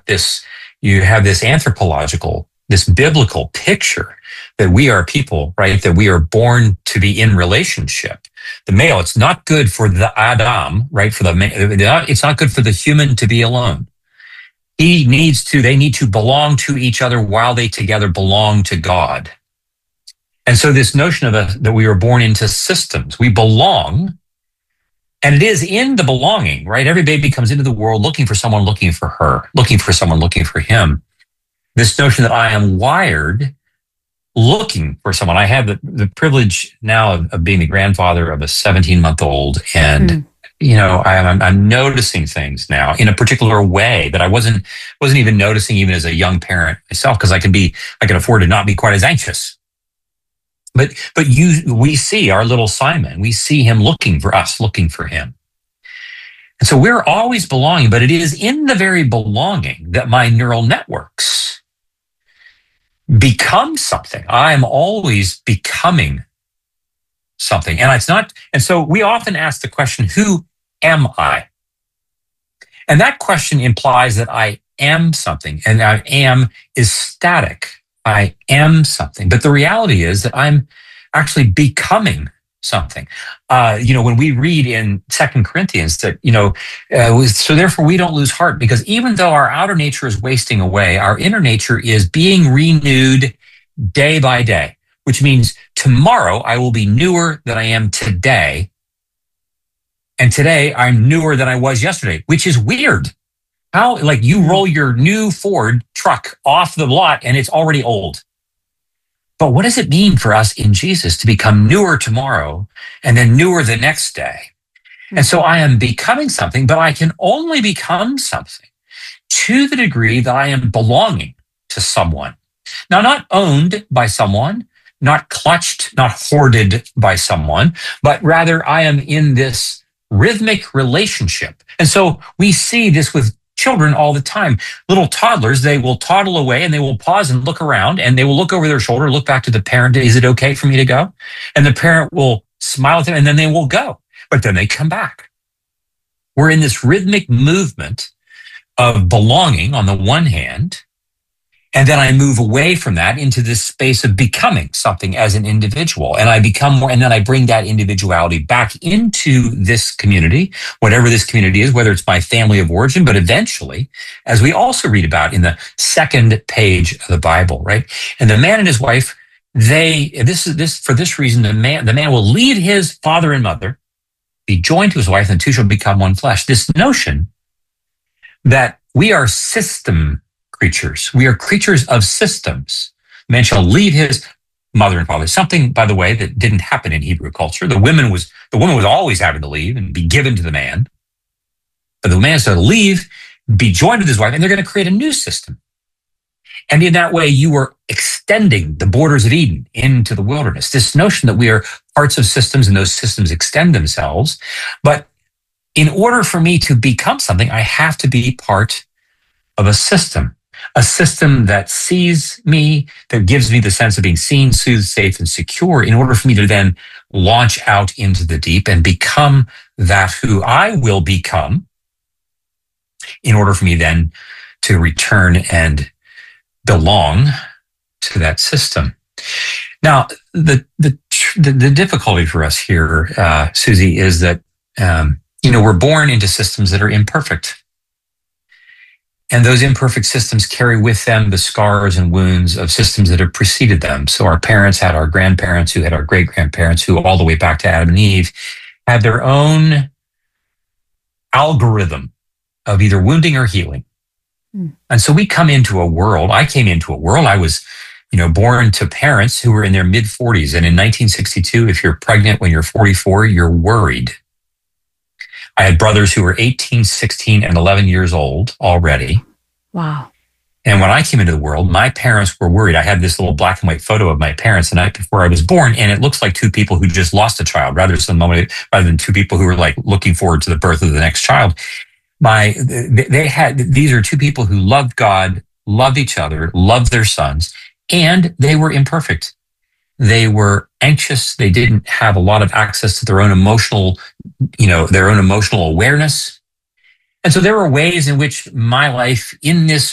you have this anthropological, this biblical picture that we are people, right? That we are born to be in relationship. The male, it's not good for the Adam, right? It's not good for the human to be alone. They need to belong to each other while they together belong to God. And so this notion that we were born into systems, we belong, and it is in the belonging, right? Every baby comes into the world looking for someone, looking for her, looking for someone, looking for him. This notion that I am wired looking for someone. I have the privilege now of being the grandfather of a 17-month-old, and I'm noticing things now in a particular way that I wasn't even noticing even as a young parent myself, because I can afford to not be quite as anxious. But we see our little Simon. We see him looking for us, looking for him. And so we're always belonging, but it is in the very belonging that my neural networks become something. I'm always becoming something. And so we often ask the question, who am I? And that question implies that I am something, and I am is static. I am something. But the reality is that I'm actually becoming something. When we read in 2 Corinthians that, so therefore we don't lose heart, because even though our outer nature is wasting away, our inner nature is being renewed day by day, which means tomorrow I will be newer than I am today. And today I'm newer than I was yesterday, which is weird. How, like, you roll your new Ford truck off the lot and it's already old. But what does it mean for us in Jesus to become newer tomorrow and then newer the next day? And so I am becoming something, but I can only become something to the degree that I am belonging to someone. Now, not owned by someone, not clutched, not hoarded by someone, but rather I am in this rhythmic relationship. And so we see this with children all the time. Little toddlers, they will toddle away and they will pause and look around, and they will look over their shoulder, look back to the parent. Is it okay for me to go? And the parent will smile at them, and then they will go. But then they come back. We're in this rhythmic movement of belonging on the one hand, and then I move away from that into this space of becoming something as an individual. And I become more, and then I bring that individuality back into this community, whatever this community is, whether it's my family of origin, but eventually, as we also read about in the second page of the Bible, right? And the man and his wife, for this reason, the man will leave his father and mother, be joined to his wife, and the two shall become one flesh. This notion that we are system creatures. We are creatures of systems. Man shall leave his mother and father. Something, by the way, that didn't happen in Hebrew culture. The woman was always having to leave and be given to the man. But the man said, leave, be joined with his wife, and they're going to create a new system. And in that way, you are extending the borders of Eden into the wilderness. This notion that we are parts of systems and those systems extend themselves. But in order for me to become something, I have to be part of a system that sees me, that gives me the sense of being seen, soothed, safe, and secure, in order for me to then launch out into the deep and become that who I will become, in order for me then to return and belong to that system. Now, the difficulty for us here, Susie, is that we're born into systems that are imperfect. And those imperfect systems carry with them the scars and wounds of systems that have preceded them. So our parents had our grandparents, who had our great-grandparents, who all the way back to Adam and Eve had their own algorithm of either wounding or healing. And so I came into a world, I was, born to parents who were in their mid-40s. And in 1962, if you're pregnant when you're 44, you're worried. I had brothers who were 18, 16, and 11 years old already. Wow. And when I came into the world, my parents were worried. I had this little black and white photo of my parents the night before I was born, and it looks like two people who just lost a child rather than two people who were like looking forward to the birth of the next child. These are two people who loved God, loved each other, loved their sons, and they were imperfect. They were anxious. They didn't have a lot of access to their own emotional awareness. And so there were ways in which my life in this